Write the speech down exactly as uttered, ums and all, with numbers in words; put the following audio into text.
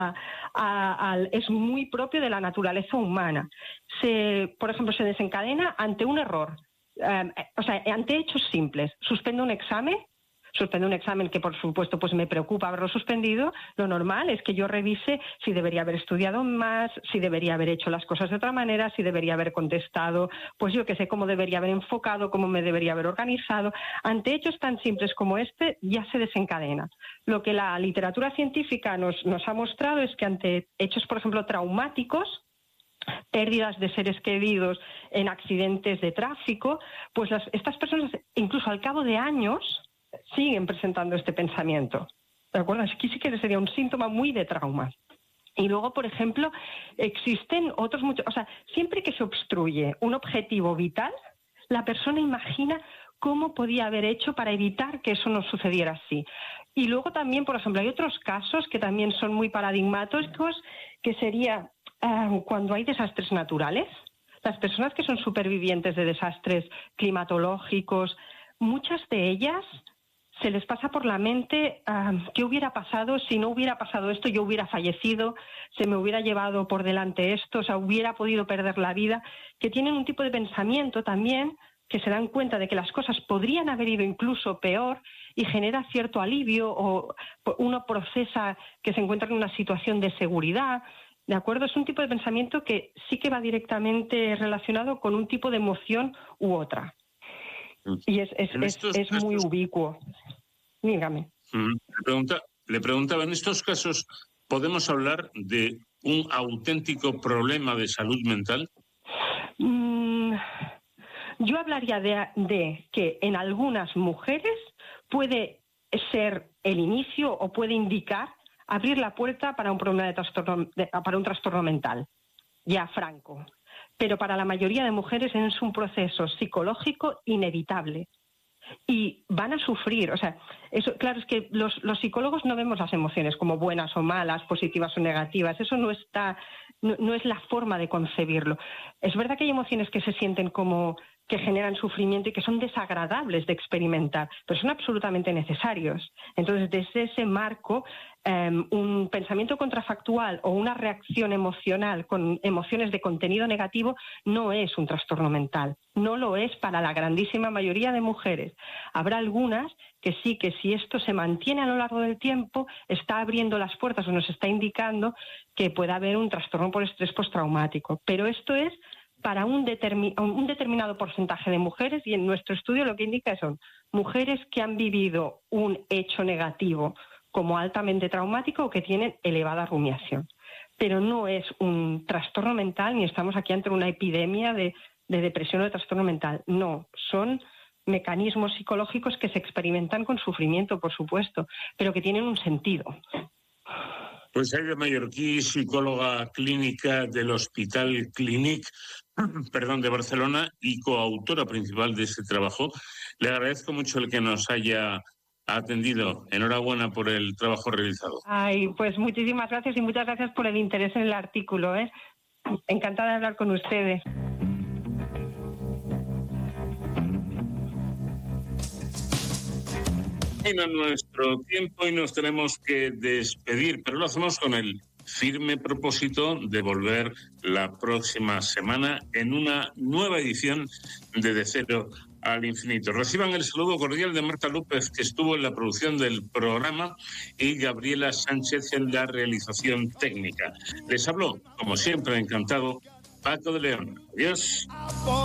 a, a, es muy propio de la naturaleza humana. Se, por ejemplo, se desencadena ante un error, eh, o sea, ante hechos simples. Suspende un examen, suspende un examen que, por supuesto, pues me preocupa haberlo suspendido. Lo normal es que yo revise si debería haber estudiado más, si debería haber hecho las cosas de otra manera, si debería haber contestado, pues yo que sé, cómo debería haber enfocado, cómo me debería haber organizado. Ante hechos tan simples como este, ya se desencadena. Lo que la literatura científica nos, nos ha mostrado es que ante hechos, por ejemplo, traumáticos, pérdidas de seres queridos en accidentes de tráfico, pues las, estas personas, incluso al cabo de años, siguen presentando este pensamiento. ¿De acuerdo? Aquí sí que sería un síntoma muy de trauma. Y luego, por ejemplo, existen otros muchos... O sea, siempre que se obstruye un objetivo vital, la persona imagina cómo podía haber hecho para evitar que eso no sucediera así. Y luego también, por ejemplo, hay otros casos que también son muy paradigmáticos, que sería eh, cuando hay desastres naturales. Las personas que son supervivientes de desastres climatológicos, muchas de ellas se les pasa por la mente uh, qué hubiera pasado si no hubiera pasado esto, yo hubiera fallecido, se me hubiera llevado por delante esto, o sea, hubiera podido perder la vida, que tienen un tipo de pensamiento también, que se dan cuenta de que las cosas podrían haber ido incluso peor y genera cierto alivio, o uno procesa que se encuentra en una situación de seguridad, ¿de acuerdo? Es un tipo de pensamiento que sí que va directamente relacionado con un tipo de emoción u otra. Y es, es, es, estos, es muy estos... ubicuo. Dígame. Le, pregunta, le preguntaba, en estos casos, ¿podemos hablar de un auténtico problema de salud mental? Mm, yo hablaría de, de que en algunas mujeres puede ser el inicio o puede indicar abrir la puerta para un problema de trastorno, de, para un trastorno mental, ya franco. Pero para la mayoría de mujeres es un proceso psicológico inevitable y van a sufrir. O sea, eso, claro, es que los, los psicólogos no vemos las emociones como buenas o malas, positivas o negativas. Eso no está, no, no es la forma de concebirlo. Es verdad que hay emociones que se sienten como que generan sufrimiento y que son desagradables de experimentar, pero son absolutamente necesarios. Entonces, desde ese marco, eh, un pensamiento contrafactual o una reacción emocional con emociones de contenido negativo no es un trastorno mental. No lo es para la grandísima mayoría de mujeres. Habrá algunas que sí, que si esto se mantiene a lo largo del tiempo, está abriendo las puertas o nos está indicando que pueda haber un trastorno por estrés postraumático. Pero esto es para un, determi- un determinado porcentaje de mujeres, y en nuestro estudio lo que indica son mujeres que han vivido un hecho negativo como altamente traumático o que tienen elevada rumiación. Pero no es un trastorno mental ni estamos aquí ante una epidemia de, de depresión o de trastorno mental. No, son mecanismos psicológicos que se experimentan con sufrimiento, por supuesto, pero que tienen un sentido. Pues Aida Mallorquí, psicóloga clínica del Hospital Clínic, perdón, de Barcelona y coautora principal de este trabajo. Le agradezco mucho el que nos haya atendido. Enhorabuena por el trabajo realizado. Ay, pues muchísimas gracias y muchas gracias por el interés en el artículo, ¿eh? Encantada de hablar con ustedes. Termina nuestro tiempo y nos tenemos que despedir, pero lo hacemos con el firme propósito de volver la próxima semana en una nueva edición de De Cero al Infinito. Reciban el saludo cordial de Marta López, que estuvo en la producción del programa, y Gabriela Sánchez en la realización técnica. Les habló, como siempre, encantado, Paco de León. Adiós.